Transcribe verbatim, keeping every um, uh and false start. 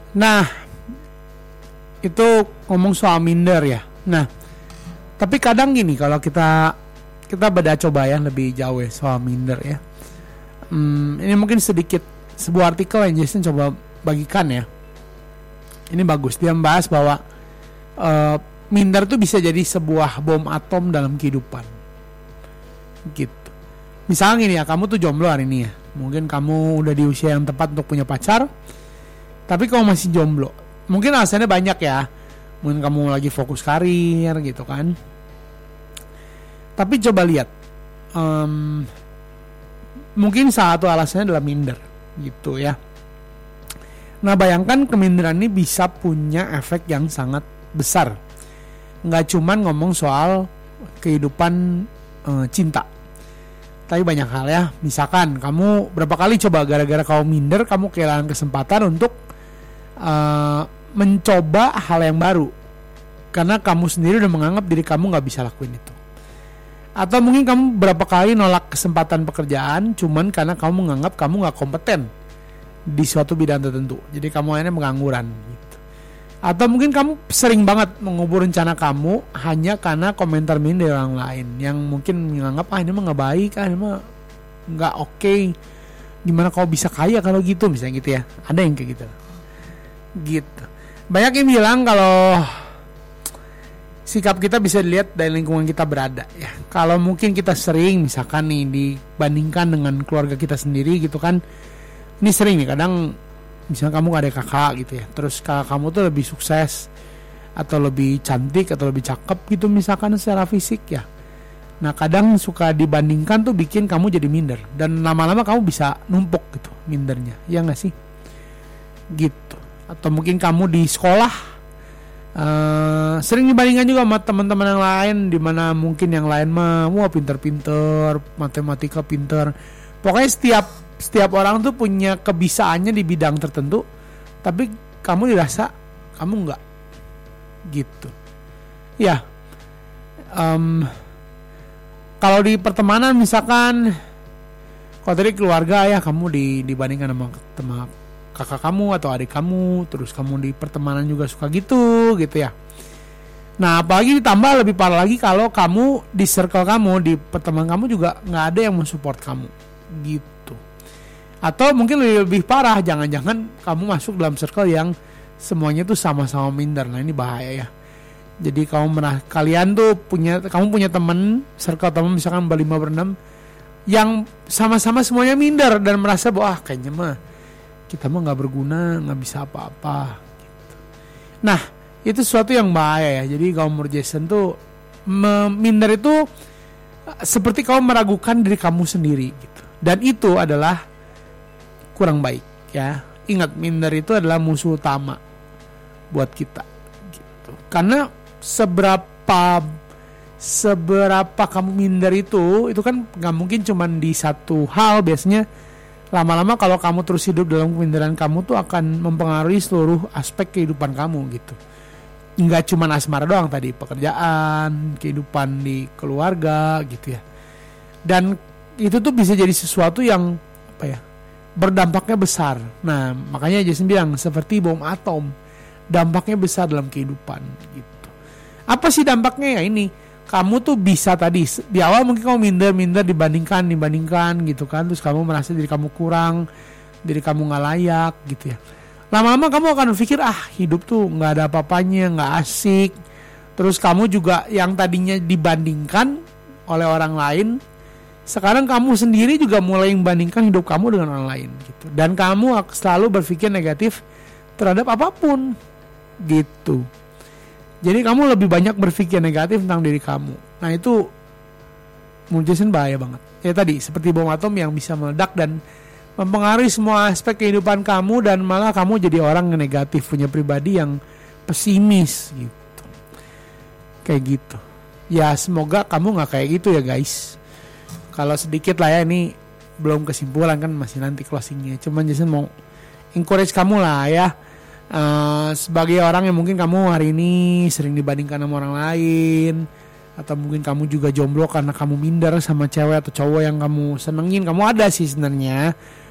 Nah, itu ngomong soal minder ya. Nah, tapi kadang gini, kalau kita kita beda coba ya lebih jauh ya soal minder ya. Hmm, ini mungkin sedikit sebuah artikel yang Jason coba bagikan ya. Ini bagus, dia membahas bahwa uh, minder itu bisa jadi sebuah bom atom dalam kehidupan. Gitu. Misalnya gini ya, kamu tuh jomblo hari ini ya. Mungkin kamu udah di usia yang tepat untuk punya pacar, tapi kamu masih jomblo. Mungkin alasannya banyak ya. Mungkin kamu lagi fokus karir gitu kan. Tapi coba lihat, um, mungkin salah satu alasannya adalah minder gitu ya. Nah, bayangkan keminderan ini bisa punya efek yang sangat besar. Nggak cuman ngomong soal kehidupan uh, cinta, tapi banyak hal ya. Misalkan kamu berapa kali coba gara-gara kamu minder, kamu kehilangan kesempatan untuk uh, mencoba hal yang baru karena kamu sendiri udah menganggap diri kamu gak bisa lakuin itu. Atau mungkin kamu berapa kali nolak kesempatan pekerjaan cuman karena kamu menganggap kamu gak kompeten di suatu bidang tertentu, jadi kamu akhirnya pengangguran gitu. Atau mungkin kamu sering banget mengubur rencana kamu hanya karena komentar minder dari orang lain yang mungkin menganggap ah ini mah gak baik, ah ini mah gak oke okay. Gimana kau bisa kaya kalau gitu, misalnya gitu ya. Ada yang kayak gitu gitu. Banyak yang bilang kalau sikap kita bisa dilihat dari lingkungan kita berada ya. Kalau mungkin kita sering misalkan nih dibandingkan dengan keluarga kita sendiri gitu kan. Ini sering nih kadang misalnya kamu gak ada kakak gitu ya, terus kakak kamu tuh lebih sukses atau lebih cantik atau lebih cakep gitu misalkan secara fisik ya. Nah kadang suka dibandingkan tuh bikin kamu jadi minder, dan lama-lama kamu bisa numpuk gitu mindernya, ya gak sih? Gitu. Atau mungkin kamu di sekolah uh, sering dibandingkan juga sama teman-teman yang lain, dimana mungkin yang lain mah wah pinter-pinter, matematika pinter. Pokoknya setiap setiap orang tuh punya kebisaannya di bidang tertentu, tapi kamu dirasa kamu enggak gitu. Ya, um, kalau di pertemanan misalkan, kalau tadi keluarga ya kamu di, dibandingkan sama teman kakak kamu atau adik kamu, terus kamu di pertemanan juga suka gitu gitu ya. Nah apalagi ditambah lebih parah lagi kalau kamu di circle kamu, di pertemanan kamu juga nggak ada yang mensupport kamu gitu. Atau mungkin lebih, lebih parah, jangan-jangan kamu masuk dalam circle yang semuanya tuh sama-sama minder. Nah ini bahaya ya. Jadi kamu merah, kalian tuh punya, kamu punya teman, circle teman misalkan berlima berenam yang sama-sama semuanya minder dan merasa bahwa ah, kayaknya mah kita mah nggak berguna, nggak bisa apa-apa. Gitu. Nah itu sesuatu yang bahaya ya. Jadi kamu menurut Jason tuh minder itu seperti kamu meragukan diri kamu sendiri gitu. Dan itu adalah kurang baik ya. Ingat, minder itu adalah musuh utama buat kita gitu. Karena seberapa seberapa kamu minder itu, itu kan nggak mungkin cuma di satu hal. Biasanya lama-lama kalau kamu terus hidup dalam keminderan kamu tuh akan mempengaruhi seluruh aspek kehidupan kamu gitu. Nggak cuma asmara doang tadi, pekerjaan, kehidupan di keluarga gitu ya. Dan itu tuh bisa jadi sesuatu yang apa ya, berdampaknya besar. Nah makanya Jason bilang seperti bom atom, dampaknya besar dalam kehidupan gitu. Apa sih dampaknya ya? Ini kamu tuh bisa tadi di awal mungkin kamu minder-minder dibandingkan dibandingkan gitu kan, terus kamu merasa diri kamu kurang, diri kamu nggak layak gitu ya. Lama-lama kamu akan berpikir ah hidup tuh nggak ada apa-apanya, nggak asik. Terus kamu juga yang tadinya dibandingkan oleh orang lain, sekarang kamu sendiri juga mulai membandingkan hidup kamu dengan orang lain gitu. Dan kamu selalu berpikir negatif terhadap apapun gitu. Jadi kamu lebih banyak berpikir negatif tentang diri kamu. Nah itu menurut Jason bahaya banget. Ya tadi seperti bom atom yang bisa meledak dan mempengaruhi semua aspek kehidupan kamu, dan malah kamu jadi orang yang negatif, punya pribadi yang pesimis gitu. Kayak gitu. Ya semoga kamu gak kayak gitu ya guys. Kalau sedikit lah ya, ini belum kesimpulan kan, masih nanti closingnya. Cuman Jason mau encourage kamu lah ya. Uh, sebagai orang yang mungkin kamu hari ini sering dibandingkan sama orang lain, atau mungkin kamu juga jomblo karena kamu minder sama cewek atau cowok yang kamu senengin. Kamu ada sih sebenarnya,